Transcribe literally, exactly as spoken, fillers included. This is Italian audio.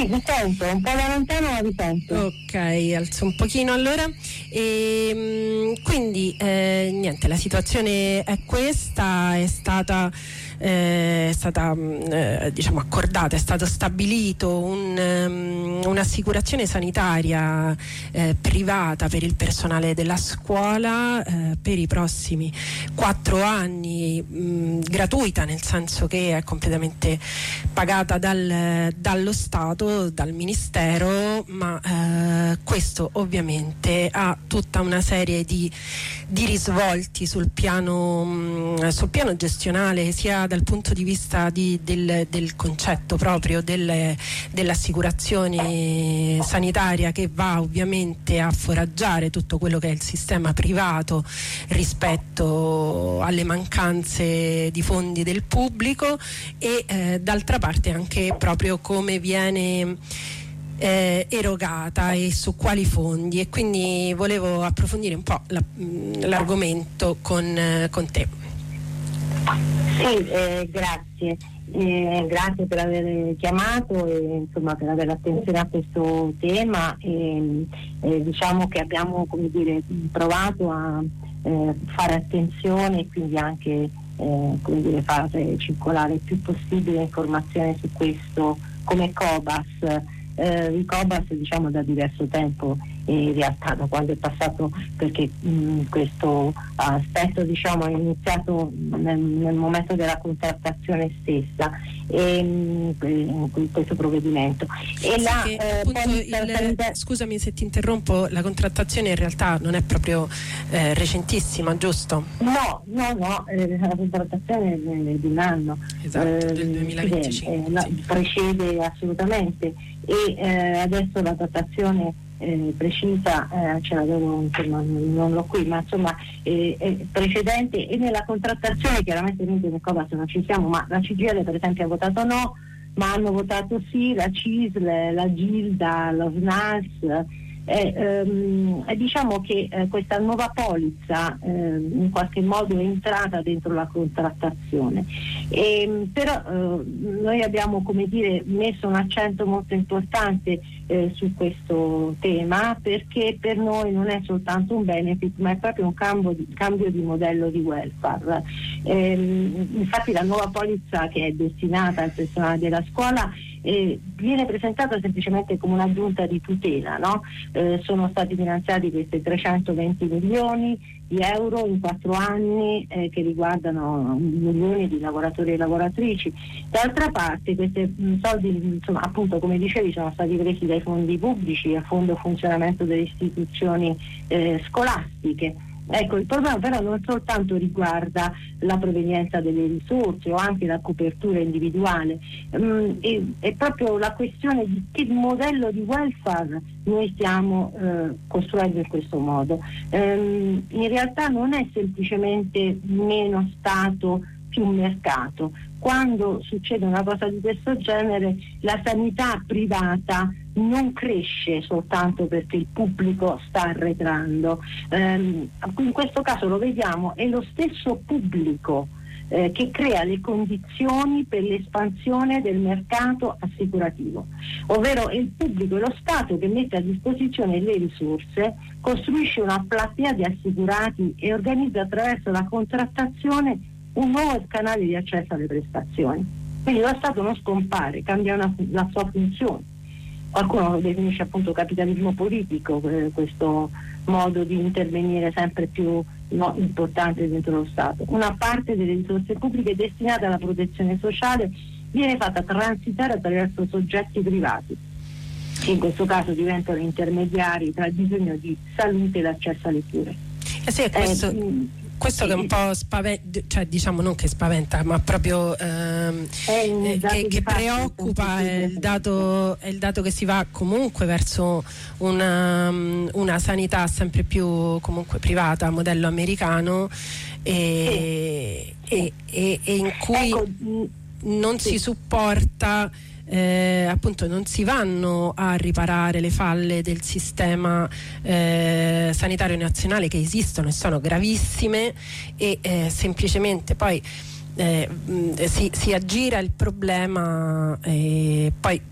Sì, vi sento, un po' da lontano ma vi sento. Ok, alzo un pochino allora. E, quindi eh, niente, la situazione è questa, è stata, eh, è stata eh, diciamo accordata, è stato stabilito un, um, un'assicurazione sanitaria eh, privata per il personale della scuola eh, per i prossimi quattro anni, mh, gratuita, nel senso che è completamente pagata dal, dallo Stato, dal Ministero, ma eh, questo ovviamente ha tutta una serie di, di risvolti sul piano, mh, sul piano gestionale, sia dal punto di vista di, del, del concetto proprio delle, dell'assicurazione sanitaria, che va ovviamente a foraggiare tutto quello che è il sistema privato rispetto alle mancanze di fondi del pubblico, e eh, d'altra parte anche proprio come viene Eh, erogata e su quali fondi, e quindi volevo approfondire un po' la, l'argomento con, eh, con te. Sì, eh, grazie. Eh, grazie per aver chiamato e insomma per avere attenzione a questo tema. E, eh, diciamo che abbiamo, come dire, provato a eh, fare attenzione e quindi anche eh, come dire, fare circolare il più possibile informazione su questo come Cobas. Eh, il Cobas, diciamo, da diverso tempo, in realtà da quando è passato, perché mh, questo aspetto, diciamo, è iniziato nel, nel momento della contrattazione stessa, e mh, questo provvedimento e sì, la, che, eh, appunto, poi, il, scusami se ti interrompo, la contrattazione in realtà non è proprio eh, recentissima, giusto? No, no, no, eh, la contrattazione è di un anno, esatto, eh, del duemilaventicinque, eh, la, sì. Precede assolutamente, e eh, adesso la datazione eh, precisa eh, ce l'avevo, insomma, non l'ho qui, ma insomma eh, è precedente, e nella contrattazione chiaramente noi come Cobas non ci siamo, ma la C G I L per esempio ha votato no, ma hanno votato sì la C I S L, la Gilda, lo S N A S. Eh, ehm, eh, diciamo che eh, questa nuova polizza eh, in qualche modo è entrata dentro la contrattazione, e, però eh, noi abbiamo, come dire, messo un accento molto importante eh, su questo tema, perché per noi non è soltanto un benefit, ma è proprio un cambio di, cambio di modello di welfare. Eh, infatti la nuova polizza, che è destinata al personale della scuola, Eh, viene presentata semplicemente come un'aggiunta di tutela, no? Eh, sono stati finanziati questi trecentoventi milioni di euro in quattro anni eh, che riguardano milioni di lavoratori e lavoratrici. D'altra parte questi soldi, insomma, appunto, come dicevi, sono stati presi dai fondi pubblici a fondo funzionamento delle istituzioni eh, scolastiche. Ecco, il problema però non soltanto riguarda la provenienza delle risorse o anche la copertura individuale, um, è, è proprio la questione di che modello di welfare noi stiamo eh, costruendo in questo modo. Um, in realtà non è semplicemente meno Stato più mercato. Quando succede una cosa di questo genere, la sanità privata non cresce soltanto perché il pubblico sta arretrando. Um, in questo caso lo vediamo, è lo stesso pubblico eh, che crea le condizioni per l'espansione del mercato assicurativo, ovvero è il pubblico e lo Stato che mette a disposizione le risorse, costruisce una platea di assicurati e organizza attraverso la contrattazione un nuovo canale di accesso alle prestazioni. Quindi lo Stato non scompare, cambia una, la sua funzione. Qualcuno lo definisce appunto capitalismo politico, eh, questo modo di intervenire sempre più no, importante dentro lo Stato. Una parte delle risorse pubbliche destinate alla protezione sociale viene fatta transitare attraverso soggetti privati, che in questo caso diventano intermediari tra il bisogno di salute e l'accesso alle cure. Eh sì, questo... Eh, Questo che un po' spaventa, cioè diciamo non che spaventa, ma proprio ehm, eh, che, che preoccupa è il, dato, è il dato che si va comunque verso una, una sanità sempre più comunque privata, modello americano, e, sì, e, sì. e, e in cui ecco, non sì. si supporta. Eh, appunto non si vanno a riparare le falle del sistema eh, sanitario nazionale, che esistono e sono gravissime, e eh, semplicemente poi eh, si, si aggira il problema, e poi